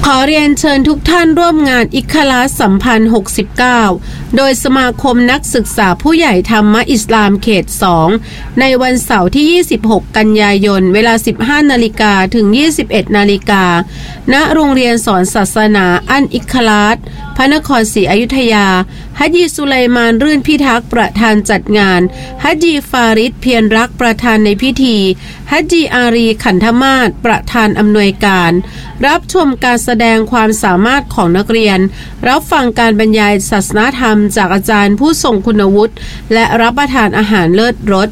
ขอเรียนเชิญทุกท่านร่วมงานอิคลาสสัมพันธ์69โดยสมาคมนักศึกษาผู้ใหญ่ธรรมะอิสลามเขต2ในวันเสาร์ที่26กันยายนเวลา 15 นาฬิกาถึง 21 นาฬิกาณโรงเรียนสอนศาสนาอันอิคลาสพระนครศรีอยุธยาฮัจญีสุไลมานรื่นพิทักษ์ประธานจัดงานฮัจญีฟาริดเพียรรักประธานในพิธีฮัจญีอารีขันธมาศประธานอำนวยการรับชมการแสดงความสามารถของนักเรียนรับฟังการบรรยายศาสนธรรมจากอาจารย์ผู้ทรงคุณวุฒิและรับประทานอาหารเลิศรส